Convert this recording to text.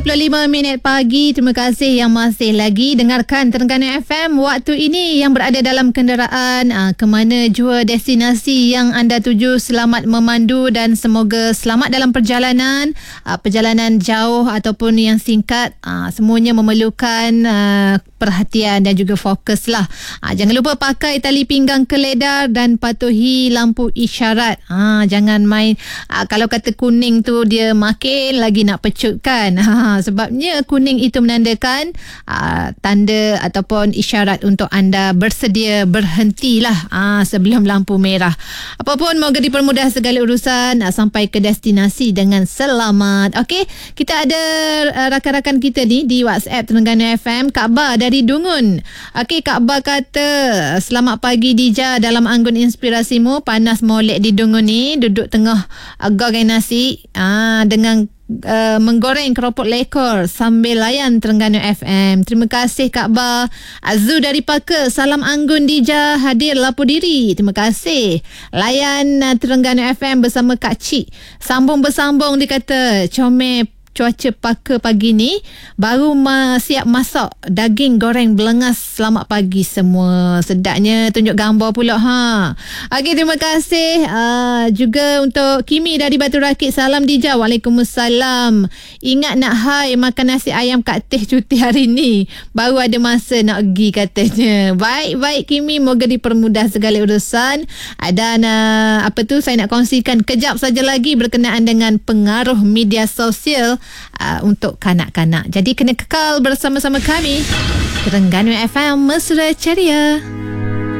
25 pagi. Terima kasih yang masih lagi dengarkan Terengganu FM waktu ini, yang berada dalam kenderaan ke mana jua destinasi yang anda tuju. Selamat memandu dan semoga selamat dalam perjalanan, perjalanan jauh ataupun yang singkat. Semuanya memerlukan perhatian dan juga fokus lah. Jangan lupa pakai tali pinggang keledar dan patuhi lampu isyarat. Jangan main kalau kata kuning tu dia makin lagi nak pecutkan. Sebabnya kuning itu menandakan tanda ataupun isyarat untuk anda bersedia berhentilah sebelum lampu merah. Apapun, moga dipermudah segala urusan sampai ke destinasi dengan selamat. Okey, kita ada rakan-rakan kita ni di WhatsApp Terengganu FM. Kak Ba dari Dungun. Okey, Kak Ba kata, selamat pagi Dija, dalam anggun inspirasimu. Panas molek di Dungun ni, duduk tengah goreng nasi dengan menggoreng keropok lekor sambil layan Terengganu FM. Terima kasih Kak Ba. Azu dari Paka, salam anggun Dija, hadir lapor diri. Terima kasih. Layan Terengganu FM bersama Kak Cik. Sambung bersambung, dia kata comel cuaca Paka pagi ni, baru siap masak daging goreng belengas. Selamat pagi semua. Sedapnya, tunjuk gambar pula Okey, terima kasih juga untuk Kimi dari Batu Rakit. Salam Dija. Waalaikumsalam. Ingat nak makan nasi ayam Kak Teh cuti hari ni, baru ada masa nak pergi katanya. Baik Kimi, moga dipermudah segala urusan. Dan saya nak kongsikan kejap saja lagi berkenaan dengan pengaruh media sosial untuk kanak-kanak. Jadi kena kekal bersama-sama kami. Terengganu FM, mesra ceria.